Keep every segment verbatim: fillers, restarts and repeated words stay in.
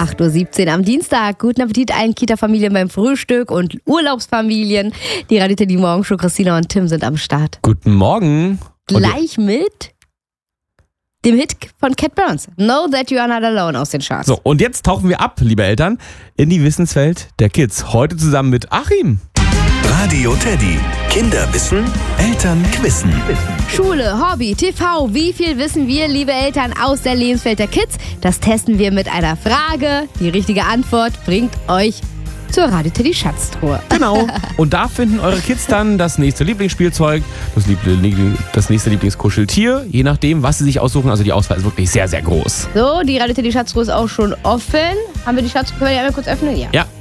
acht Uhr siebzehn am Dienstag. Guten Appetit allen Kita-Familien beim Frühstück und Urlaubsfamilien. Die Radio Teddy Morgenshow, Christina und Tim sind am Start. Guten Morgen. Gleich mit dem Hit von Cat Burns, Know That You Are Not Alone, aus den Charts. So, und jetzt tauchen wir ab, liebe Eltern, in die Wissenswelt der Kids. Heute zusammen mit Achim. Radio Teddy. Kinder wissen, Eltern quissen. Schule, Hobby, T V, wie viel wissen wir, liebe Eltern, aus der Lebenswelt der Kids? Das testen wir mit einer Frage. Die richtige Antwort bringt euch zur Radio Teddy Schatztruhe. Genau. Und da finden eure Kids dann das nächste Lieblingsspielzeug, das, Liebl- das nächste Lieblingskuscheltier, je nachdem, was sie sich aussuchen. Also die Auswahl ist wirklich sehr, sehr groß. So, die Radio Teddy Schatztruhe ist auch schon offen. Haben wir die Schatztruhe? Können wir die einmal kurz öffnen? Ja. Ja.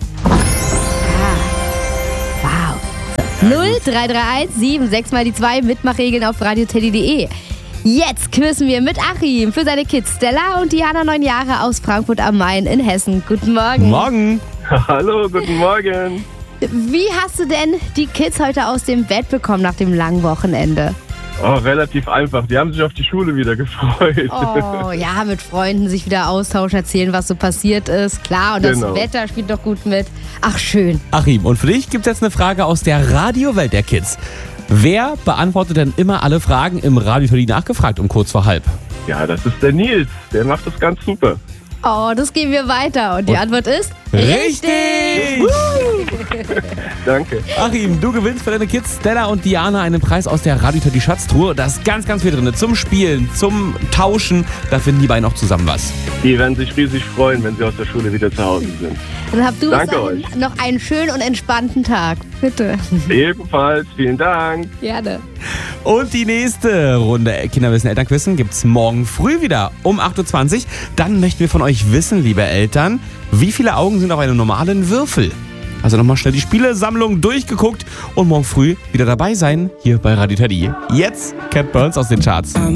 null drei drei eins sieben sechs mal die zwei, Mitmachregeln auf radioteddy punkt de. Jetzt quizzen wir mit Achim für seine Kids Stella und Diana, neun Jahre, aus Frankfurt am Main in Hessen. Guten Morgen. Morgen. Hallo, guten Morgen. Wie hast du denn die Kids heute aus dem Bett bekommen nach dem langen Wochenende? Oh, relativ einfach. Die haben sich auf die Schule wieder gefreut. Oh, ja, mit Freunden sich wieder austauschen, erzählen, was so passiert ist. Klar, und Genau. das Wetter spielt doch gut mit. Ach, schön. Achim, und für dich gibt es jetzt eine Frage aus der Radiowelt der Kids. Wer beantwortet denn immer alle Fragen im Radio Teddy nachgefragt um kurz vor halb? Ja, das ist der Nils. Der macht das ganz super. Oh, das geben wir weiter. Und die Und- Antwort ist... Richtig! Danke. Achim, du gewinnst für deine Kids Stella und Diana einen Preis aus der Radio Teddy Schatztruhe. Da ist ganz, ganz viel drin. Zum Spielen, zum Tauschen. Da finden die beiden auch zusammen was. Die werden sich riesig freuen, wenn sie aus der Schule wieder zu Hause sind. Dann habt du Danke bis dahin euch. noch einen schönen und entspannten Tag. Bitte. Ebenfalls, vielen Dank. Gerne. Und die nächste Runde Kinderwissen Elternquissen gibt's morgen früh wieder um acht Uhr zwanzig. Dann möchten wir von euch wissen, liebe Eltern, wie viele Augen sind auf einem normalen Würfel? Also nochmal schnell die Spielesammlung durchgeguckt und morgen früh wieder dabei sein hier bei Radio Teddy. Jetzt Cat Burns aus den Charts.